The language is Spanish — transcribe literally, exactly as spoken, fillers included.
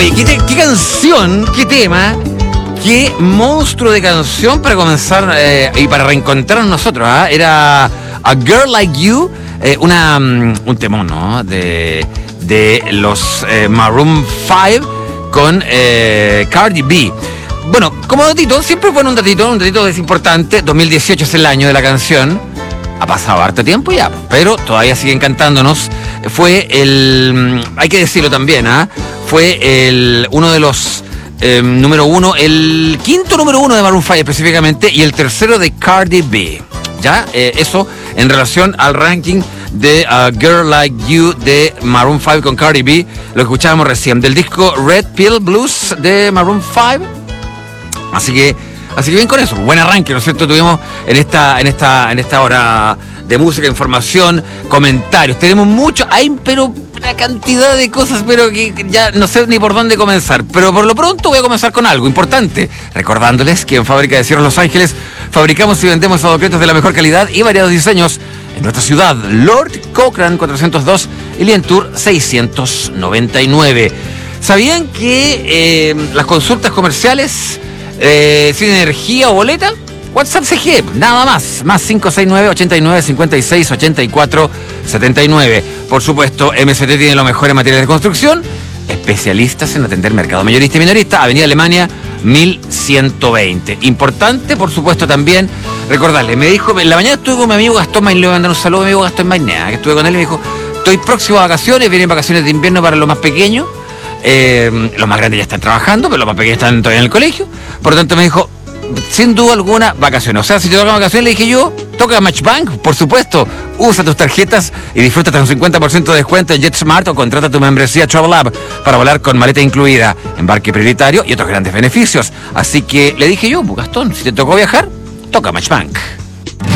Oye, ¿qué, te, qué canción, qué tema, qué monstruo de canción para comenzar eh, y para reencontrarnos nosotros, ¿eh? Era A Girl Like You, eh, una, um, un temón, ¿no? De, de los eh, Maroon cinco con eh, Cardi B. Bueno, como datito, siempre fue un datito, un datito es importante. dos mil dieciocho es el año de la canción. Ha pasado harto tiempo ya, pero todavía siguen cantándonos. Fue el, hay que decirlo también, ¿ah? ¿eh? Fue el uno de los eh, número uno, el quinto número uno de Maroon cinco específicamente, y el tercero de Cardi B. ¿Ya? Eh, eso en relación al ranking de A uh, Girl Like You de Maroon cinco con Cardi B, lo que escuchábamos recién, del disco Red Pill Blues de Maroon cinco. Así que, así que bien con eso, buen arranque, ¿no es cierto? Tuvimos en esta, en esta, en esta hora de música, información, comentarios. Tenemos mucho, hay pero una cantidad de cosas, pero que ya no sé ni por dónde comenzar. Pero por lo pronto voy a comenzar con algo importante, recordándoles que en Fábrica de Cierros Los Ángeles fabricamos y vendemos adoquetos de la mejor calidad y variados diseños en nuestra ciudad. Lord Cochran cuatrocientos dos y Lientour seiscientos noventa y nueve. ¿Sabían que eh, las consultas comerciales eh, sin energía o boleta? WhatsApp C G, nada más, más cinco seis nueve, ochenta y nueve, cincuenta y seis, ochenta y cuatro, setenta y nueve. Por supuesto, M S T tiene lo mejor en materiales de construcción, especialistas en atender mercado mayorista y minorista, Avenida Alemania, mil ciento veinte. Importante, por supuesto, también recordarle, me dijo, en la mañana estuve con mi amigo Gastón Maynea, le voy a mandar un saludo a mi amigo Gastón Maynea, que estuve con él y me dijo, estoy próximo a vacaciones, vienen vacaciones de invierno para los más pequeños, eh, los más grandes ya están trabajando, pero los más pequeños están todavía en el colegio, por lo tanto me dijo, sin duda alguna, vacaciones. O sea, si te toca vacaciones, le dije yo, toca Matchbank, por supuesto. Usa tus tarjetas y disfruta hasta un cincuenta por ciento de descuento en JetSmart o contrata tu membresía Travel App para volar con maleta incluida, embarque prioritario y otros grandes beneficios. Así que le dije yo, Gastón, si te tocó viajar, toca Matchbank.